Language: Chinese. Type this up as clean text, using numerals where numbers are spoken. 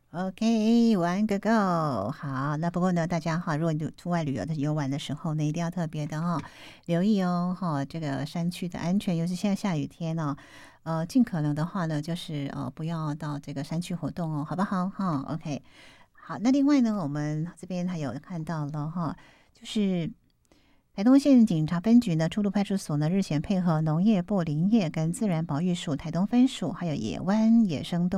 OK，玩个够好。那不过呢，大家哈，如果你出外旅游的游玩的时候呢，一定要特别的哈留意哦哈，这个山区的安全，尤其现在下雨天哦，尽可能的话呢，就是不要到这个山区活动哦，好不好哈？OK，好。那另外呢，我们这边还有看到了哈，就是台东县警察分局呢，出入派出所呢，日前配合农业部林业跟自然保育署台东分署，还有野湾野生动